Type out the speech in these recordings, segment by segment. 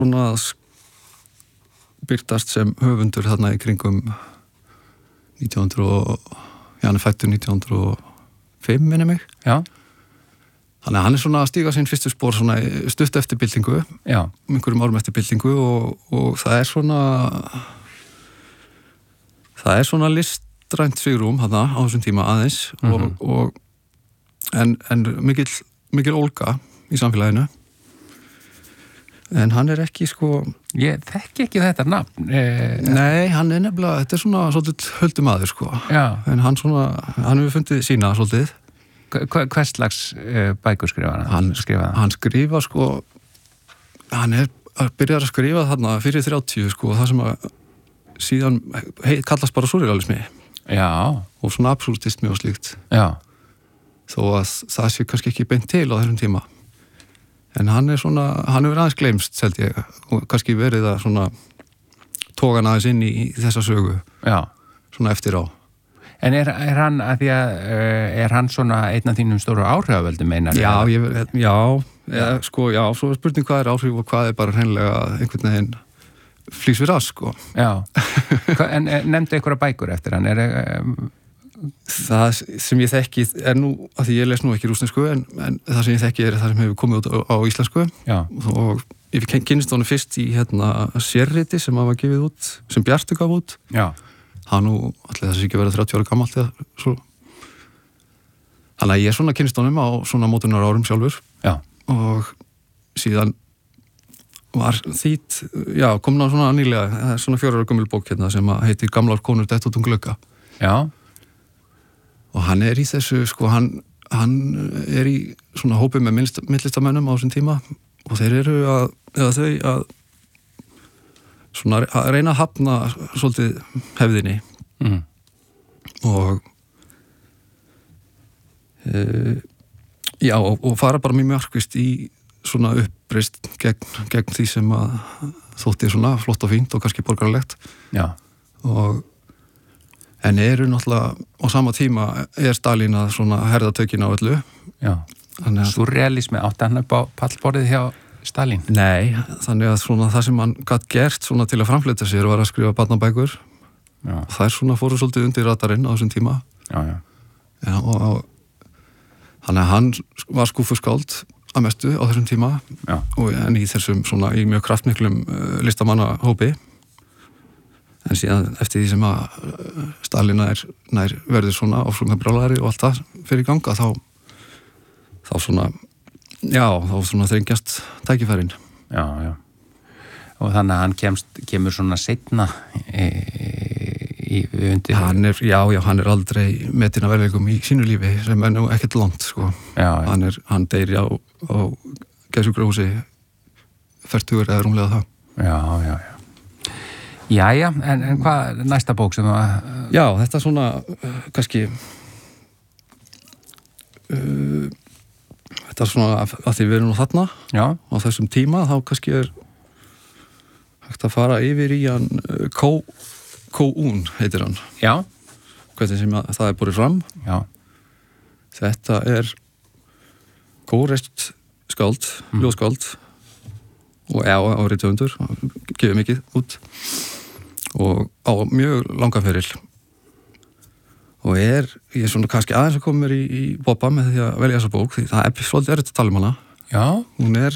svona byrtast sem höfundur þarna í kringum 1900 hann er fættur 1905 minni mig. Já. Þannig að hann er svona að stíga sín fyrstu spór svona stutt eftir byltingu, einhverjum árum eftir byltingu og það er svona listrænt svigrúm þarna á þessum tíma aðeins en mikil ólga í samfélaginu. En hann er ekki sko... Ég þekki ekki þetta nafn. Nei, hann er nefnilega, þetta er svona svolítið höldumæður sko. Já. En hann hefur fundið sína svolítið. Hvers slags bækur skrifa hann? Hann skrifa sko, hann byrjar að skrifa þarna fyrir 30 sko, það sem að síðan kallast bara surrealismi. Já. Og svona absúrdismi og slíkt. Já. Þó að það sé kannski ekki beint til á þessum tíma. En hann hefur aðeins gleymst, held ég, og kannski verið að svona tóka hann aðeins inn í þessa sögu. Já. Svona eftir á. En er hann, að því að, er hann svona einn af þínum stóru áhrifavöldum meinar? Svo er spurning hvað er áhrif og hvað er bara hreinlega einhvern veginn flýs við rask, sko. Já. En nefndu einhverja bækur eftir hann? Það sem ég þekki er nú, að því ég les nú ekki rússnesku en það sem ég þekki er það sem hefur komið út á íslensku. Já. Og ég kynnist honum fyrst í sérriti sem hafa gefið út, sem Bjartur gaf út. Já. Það nú, allir þessi ekki verið 30 ára gamalt eða svo. Þannig að ég svona kynnist honum á svona mótunar árum sjálfur. Já. Og síðan var þýtt, kom ná svona nýlega, svona 4 ára gömul bók sem heitir Gamlar konur dett út glugga. Já. Og hann er í þessu, sko, hann er í svona hópi með myndlistamönnum á þessum tíma og þeir eru að svona að reyna að hafna svolítið hefðinni og og fara bara mjög markvist í svona uppreist gegn því sem að þótti svona flott og fínt og kannski borgaralegt. Já. En eru náttúrulega á sama tíma er Stalin að svona herða tökin á öllu. Já. Surrealismi átti hann upp á pallborðið hjá Stalin? Nei, þannig að svona það sem hann gat gert svona til að framfleyta sér var að skrifa barnabækur. Já. Þær svona fóru svolítið undir radarinn á þessum tíma. Já. Og þannig að hann var skúfuskáld að mestu á þessum tíma. Já. En í þessum svona í mjög kraftmiklum listamannahópi. En síðan eftir því sem að Stalin nær verður svona ofsóknarbrjálari og allt það fyrir ganga þá svona þrengjast tækifærin. Já. Og þannig að hann kemur svona seinna undir... Hann er aldrei metin að verðleikum í sínu lífi sem er nú ekkert langt, sko. Já. Hann deyr á geðsjúkrahúsi 40 eða rúmlega það. Já. Jæja, en hvað næsta bók sem það... Já, þetta er svona, kannski... þetta er svona, að því við erum nú þarna. Já. Á þessum tíma, þá kannski er hægt að fara yfir í hann Ko-un, heitir hann. Já. Hvernig sem það er borið fram. Já. Þetta er kóreist skáld, ljóðskáld, og árithöfundur, gefið mikið út. Og á mjög langan feril og ég er svona kannski aðeins að koma mér í bobba með því að velja þessa bók því það er svolítið erfitt að tala um hana. Já. Hún er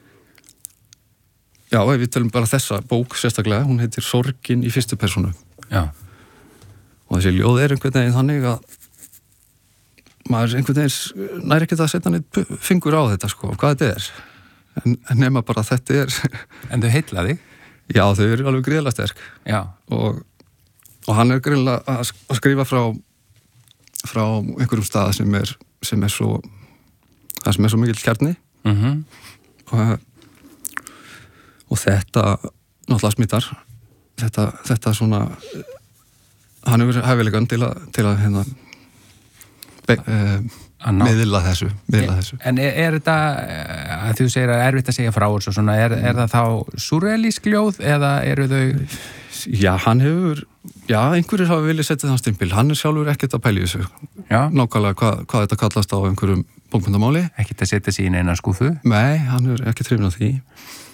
ef við tölum bara þessa bók sérstaklega, hún heitir Sorgin í fyrstu persónu. Já. Og þessi ljóð er einhvern veginn þannig að maður einhvern veginn næri ekki að setja neitt fingur á þetta, sko, hvað þetta er en nema bara að þetta er En þau heilla þig? Já, þau eru alveg gríðlega sterk. Já. Og hann er gríðlega að skrifa frá einhverjum stað sem er svo mikill kjarni. Og þetta náttúrulega smittar. Þetta svona hann hefur hæfilegan til að miðla þessu. En er þetta, að þú segir að erfitt að segja frá þessu svona, er það þá surrealísk ljóð eða eru þau... Já, einhverjir hafa viljað setja þann stimpil, hann er sjálfur ekkert að pæla í þessu. Já. Nákvæmlega hvað þetta kallast á einhverjum bókmenntamáli. Ekkert að setja sig í neina skúfu? Nei, hann er ekki hrifinn af því.